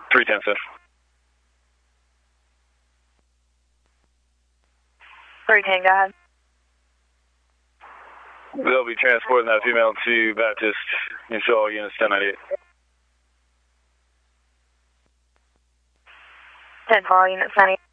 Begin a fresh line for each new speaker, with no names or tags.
310 Central.
310, go ahead.
They'll be transporting that female to Baptist. You show all units 1098.
10 for all units 98.